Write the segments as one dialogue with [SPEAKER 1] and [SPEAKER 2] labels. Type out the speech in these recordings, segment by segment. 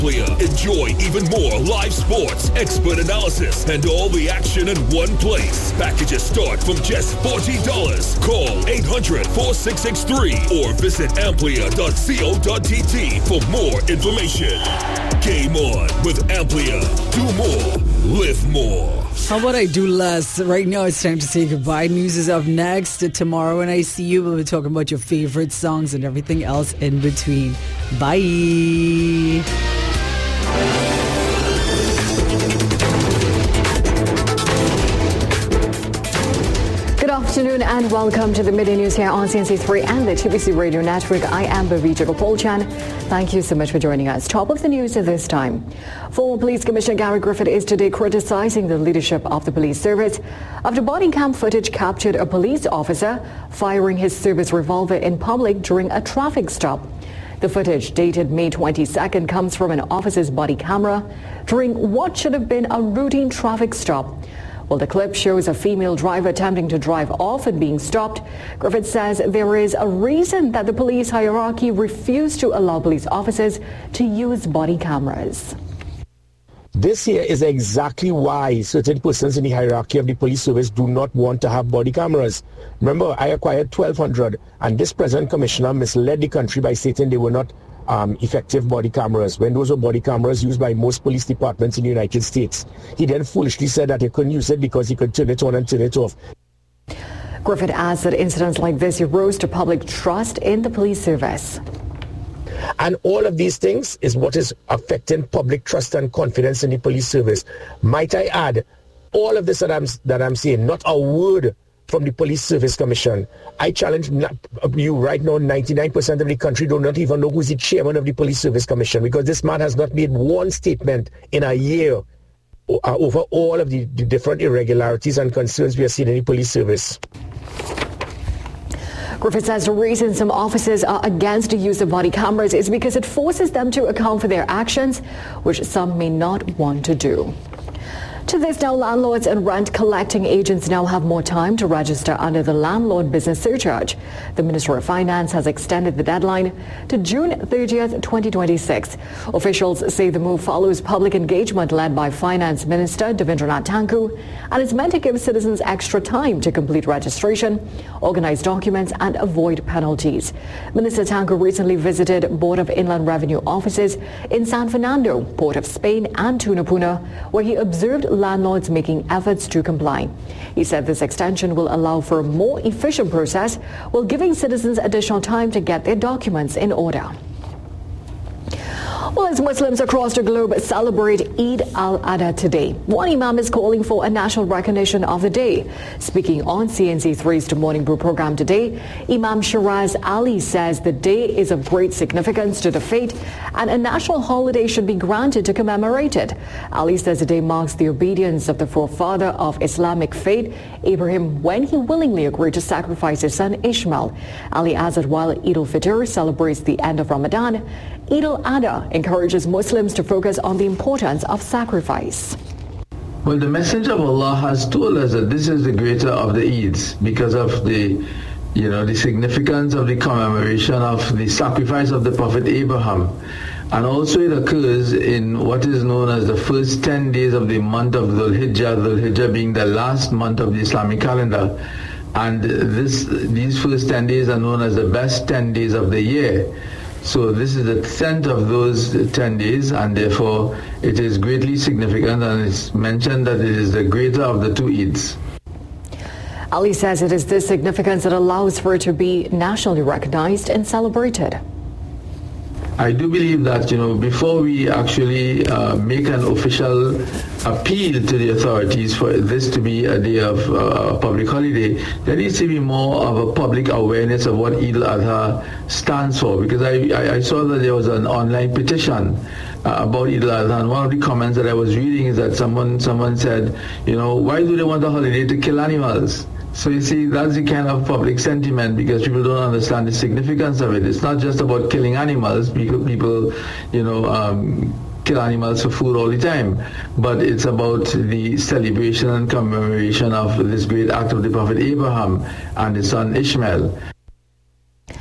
[SPEAKER 1] Enjoy even more live sports, expert analysis, and all the action in one place. Packages start from just $40. Call 800-4663 or visit amplia.co.tt for more information. Game on with Amplia. Do more, live more.
[SPEAKER 2] How about I do less? Right now it's time to say goodbye. News is up next. Tomorrow when I see you, we'll be talking about your favorite songs and everything else in between. Bye.
[SPEAKER 3] Good afternoon and welcome to the Midday News here on CNC3 and the TBC Radio Network. I am Bhavija Gopalchan. Thank you so much for joining us. Top of the news at this time. Former Police Commissioner Gary Griffith is today criticizing the leadership of the police service after body cam footage captured a police officer firing his service revolver in public during a traffic stop. The footage, dated May 22nd, comes from an officer's body camera during what should have been a routine traffic stop. Well, the clip shows a female driver attempting to drive off and being stopped. Griffith says there is a reason that the police hierarchy refused to allow police officers to use body cameras.
[SPEAKER 4] This here is exactly why certain persons in the hierarchy of the police service do not want to have body cameras. Remember, I acquired 1,200, and this present commissioner misled the country by stating they were not effective body cameras, when those were body cameras used by most police departments in the United States. He then foolishly said that he couldn't use it because he could turn it on and turn it off.
[SPEAKER 3] Griffith adds that incidents like this erode to public trust in the police service.
[SPEAKER 4] And all of these things is what is affecting public trust and confidence in the police service. Might I add, all of this that I'm saying, not a word from the Police Service Commission. I challenge you right now, 99% of the country do not even know who's the chairman of the Police Service Commission, because this man has not made one statement in a year over all of the different irregularities and concerns we are seeing in the police service.
[SPEAKER 3] Griffith says the reason some officers are against the use of body cameras is because it forces them to account for their actions, which some may not want to do. To this now, landlords and rent collecting agents now have more time to register under the landlord business surcharge. The Ministry of Finance has extended the deadline to June 30th, 2026. Officials say the move follows public engagement led by Finance Minister Devendranath Tanku and is meant to give citizens extra time to complete registration, organize documents and avoid penalties. Minister Tanku recently visited Board of Inland Revenue offices in San Fernando, Port of Spain and Tunapuna, where he observed landlords making efforts to comply. He said this extension will allow for a more efficient process while giving citizens additional time to get their documents in order. Well, as Muslims across the globe celebrate Eid al-Adha today, one imam is calling for a national recognition of the day. Speaking on CNC3's The Morning Brew program today, Imam Shiraz Ali says the day is of great significance to the faith and a national holiday should be granted to commemorate it. Ali says the day marks the obedience of the forefather of Islamic faith, Abraham, when he willingly agreed to sacrifice his son Ishmael. Ali adds that while Eid al-Fitr celebrates the end of Ramadan, Eid al-Adha encourages Muslims to focus on the importance of sacrifice.
[SPEAKER 5] Well, the Messenger of Allah has told us that this is the greater of the Eids because of the significance of the commemoration of the sacrifice of the Prophet Abraham. And also it occurs in what is known as the first 10 days of the month of Dhul Hijjah being the last month of the Islamic calendar. And these first 10 days are known as the best 10 days of the year. So this is the 10th of those 10 days, and therefore it is greatly significant, and it's mentioned that it is the greater of the two Eids.
[SPEAKER 3] Ali says it is this significance that allows for it to be nationally recognized and celebrated.
[SPEAKER 5] I do believe that, before we actually make an official appeal to the authorities for this to be a day of public holiday, there needs to be more of a public awareness of what Eid al-Adha stands for. Because I saw that there was an online petition about Eid al-Adha, and one of the comments that I was reading is that someone said, why do they want a holiday to kill animals? So you see, that's the kind of public sentiment, because people don't understand the significance of it. It's not just about killing animals. People kill animals for food all the time. But it's about the celebration and commemoration of this great act of the Prophet Abraham and his son Ishmael.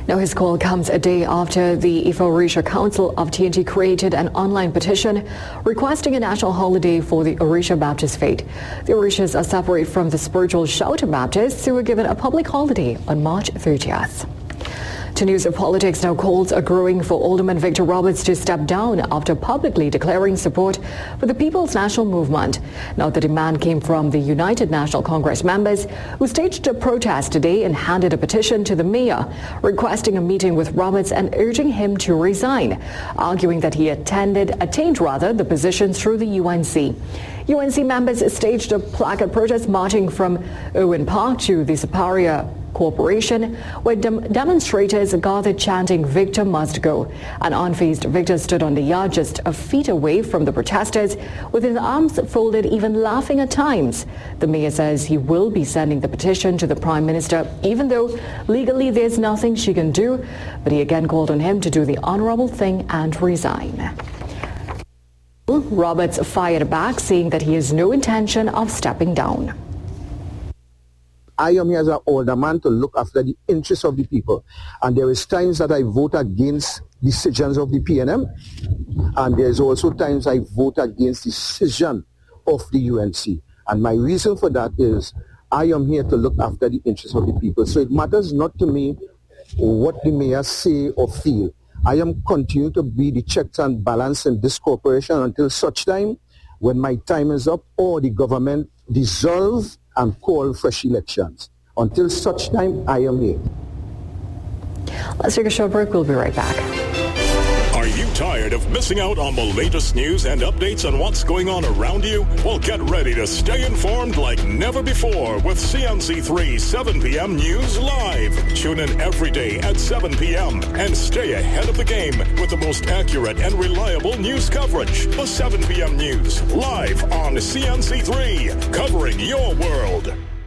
[SPEAKER 3] Now, his call comes a day after the Ifa-Orisha Council of TNT created an online petition requesting a national holiday for the Orisha Baptist faith. The Orishas are separate from the spiritual Shouter Baptists, who were given a public holiday on March 30th. To news of politics now, calls are growing for Alderman Victor Roberts to step down after publicly declaring support for the People's National Movement. Now, the demand came from the United National Congress members who staged a protest today and handed a petition to the mayor requesting a meeting with Roberts and urging him to resign, arguing that he attained the position through the UNC. UNC members staged a placard protest marching from Irwin Park to the Superior Corporation, where demonstrators gathered chanting "Victor must go." An unfazed Victor stood on the yard just a feet away from the protesters with his arms folded, even laughing at times. The mayor says he will be sending the petition to the Prime Minister, even though legally there's nothing she can do, but he again called on him to do the honourable thing and resign. Roberts fired back, saying that he has no intention of stepping down.
[SPEAKER 6] I am here as an alderman to look after the interests of the people. And there is times that I vote against decisions of the PNM, and there's also times I vote against decision of the UNC. And my reason for that is I am here to look after the interests of the people. So it matters not to me what the mayor say or feel. I am continue to be the checks and balance in this corporation until such time when my time is up or the government dissolve and call fresh elections. Until such time, I am here.
[SPEAKER 3] Let's take a short break. We'll be right back.
[SPEAKER 1] Are you tired of missing out on the latest news and updates on what's going on around you? Well, get ready to stay informed like never before with CNC3 7 p.m. News Live. Tune in every day at 7 p.m. and stay ahead of the game with the most accurate and reliable news coverage. The 7 p.m. News Live on CNC3, covering your world.